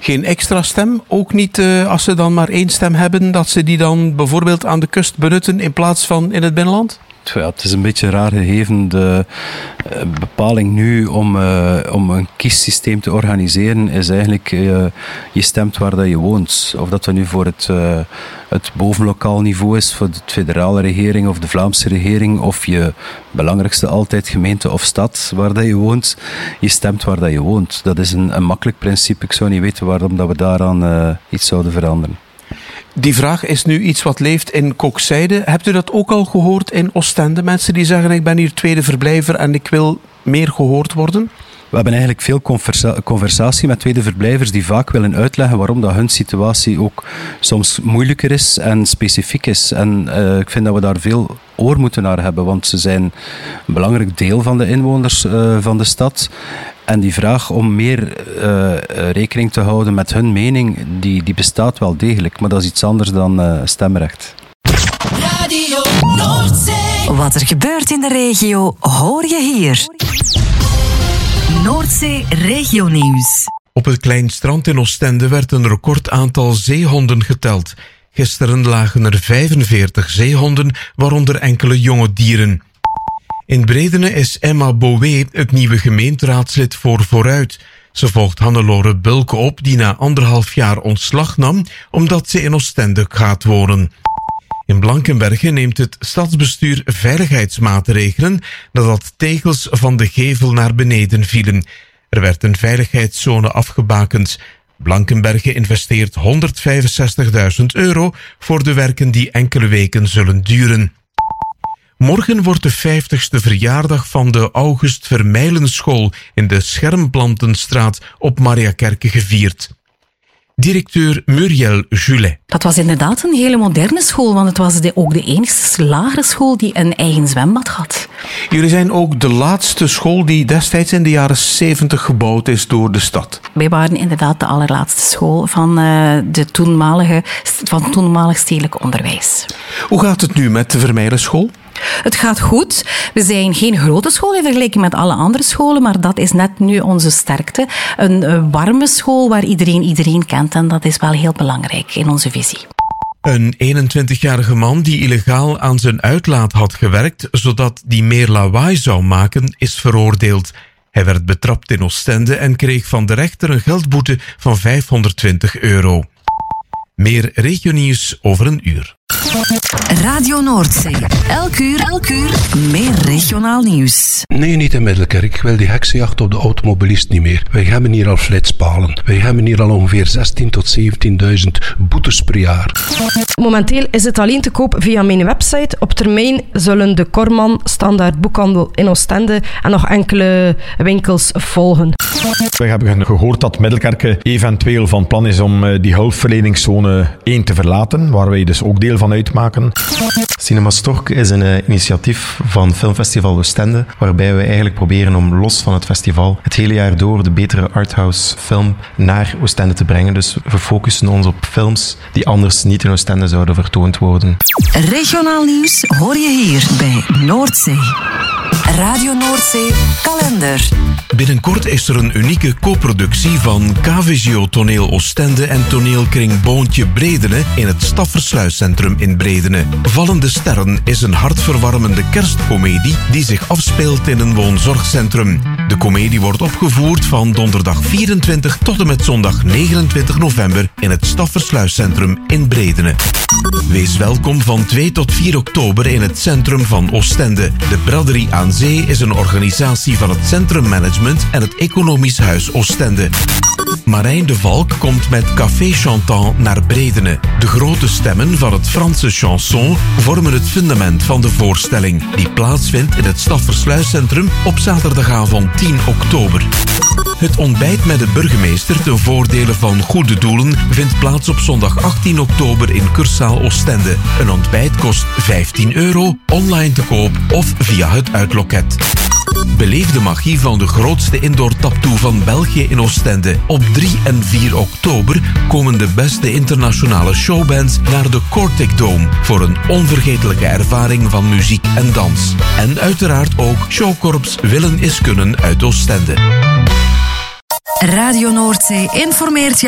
Geen extra stem? Ook niet als ze dan maar 1 stem hebben, dat ze die dan bijvoorbeeld aan de kust benutten in plaats van in het binnenland? Ja, het is een beetje raar gegeven. De bepaling nu om een kiessysteem te organiseren is eigenlijk je stemt waar dat je woont. Of dat nu voor het bovenlokaal niveau is, voor de federale regering of de Vlaamse regering, of je belangrijkste altijd gemeente of stad waar dat je woont. Je stemt waar dat je woont. Dat is een makkelijk principe. Ik zou niet weten waarom dat we daaraan iets zouden veranderen. Die vraag is nu iets wat leeft in Kokzijde. Hebt u dat ook al gehoord in Oostende? Mensen die zeggen, ik ben hier tweede verblijver en ik wil meer gehoord worden? We hebben eigenlijk veel conversatie met tweede verblijvers die vaak willen uitleggen waarom dat hun situatie ook soms moeilijker is en specifiek is. En ik vind dat we daar veel oor moeten naar hebben, want ze zijn een belangrijk deel van de inwoners van de stad. En die vraag om meer rekening te houden met hun mening, die bestaat wel degelijk. Maar dat is iets anders dan stemrecht. Radio Noordzee. Wat er gebeurt in de regio, hoor je hier. Noordzee Regionieuws. Op het klein strand in Oostende werd een recordaantal zeehonden geteld. Gisteren lagen er 45 zeehonden, waaronder enkele jonge dieren. In Bredene is Emma Bouwé het nieuwe gemeenteraadslid voor Vooruit. Ze volgt Hannelore Bulke op, die na 1,5 jaar ontslag nam, omdat ze in Oostende gaat wonen. In Blankenberge neemt het stadsbestuur veiligheidsmaatregelen nadat tegels van de gevel naar beneden vielen. Er werd een veiligheidszone afgebakend. Blankenberge investeert €165.000 voor de werken die enkele weken zullen duren. Morgen wordt de 50ste verjaardag van de August Vermeilenschool in de Schermplantenstraat op Mariakerke gevierd. Directeur Muriel Julet. Dat was inderdaad een hele moderne school, want het was ook de enigste lagere school die een eigen zwembad had. Jullie zijn ook de laatste school die destijds in de jaren 70 gebouwd is door de stad. Wij waren inderdaad de allerlaatste school van het toenmalig stedelijk onderwijs. Hoe gaat het nu met de Vermeilenschool? Het gaat goed. We zijn geen grote school in vergelijking met alle andere scholen, maar dat is net nu onze sterkte. Een warme school waar iedereen kent en dat is wel heel belangrijk in onze visie. Een 21-jarige man die illegaal aan zijn uitlaat had gewerkt, zodat die meer lawaai zou maken, is veroordeeld. Hij werd betrapt in Oostende en kreeg van de rechter een geldboete van €520. Meer regionieuws over een uur. Radio Noordzee. Elk uur meer regionaal nieuws. Nee, niet in Middelkerk. Ik wil die heksenjacht op de automobilist niet meer. Wij hebben hier al flitspalen. Wij hebben hier al ongeveer 16.000 tot 17.000 boetes per jaar. Momenteel is het alleen te koop via mijn website. Op termijn zullen de Korman, Standaard Boekhandel in Oostende en nog enkele winkels volgen. We hebben gehoord dat Middelkerke eventueel van plan is om die hulpverleningszone 1 te verlaten, waar wij dus ook deel van uitmaken. Cinema Stork is een initiatief van Filmfestival Oostende, waarbij we eigenlijk proberen om los van het festival het hele jaar door de betere arthouse film naar Oostende te brengen. Dus we focussen ons op films die anders niet in Oostende zouden vertoond worden. Regionaal nieuws hoor je hier bij Noordzee. Radio Noordzee kalender. Binnenkort is er een unieke co-productie van KVGO Toneel Oostende en toneelkring Boontje Bredene in het Staffersluiscentrum in Bredene. Vallende Sterren is een hartverwarmende kerstcomedie die zich afspeelt in een woonzorgcentrum. De comedie wordt opgevoerd van donderdag 24 tot en met zondag 29 november in het Staffersluiscentrum in Bredene. Wees welkom van 2 tot 4 oktober in het centrum van Oostende. De Braderie aan Zee is een organisatie van het Centrummanagement en het Economisch Huis Oostende. Marijn de Valk komt met Café Chantant naar Bredene. De grote stemmen van het Franse chanson vormen het fundament van de voorstelling, die plaatsvindt in het Staffersluiscentrum op zaterdagavond 10 oktober. Het ontbijt met de burgemeester ten voordele van goede doelen vindt plaats op zondag 18 oktober in Cursaal Oostende. Een ontbijt kost €15, online te koop of via het uitloket. Beleef de magie van de grootste indoor taptoe van België in Oostende. Op 3 en 4 oktober komen de beste internationale showbands naar de Cortic Dome voor een onvergetelijke ervaring van muziek en dans. En uiteraard ook showkorps Willen is Kunnen uit Oostende. Radio Noordzee informeert je